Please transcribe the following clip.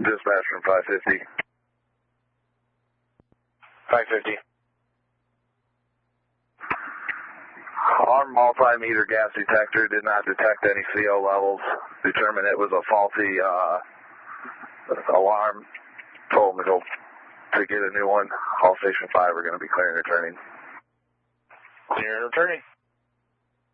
Dispatch from 550. 550. Our multimeter gas detector did not detect any CO levels. Determined it was a faulty alarm. Told them to go to get a new one. Call Station 5. We're going to be clearing and returning. Clearing and returning.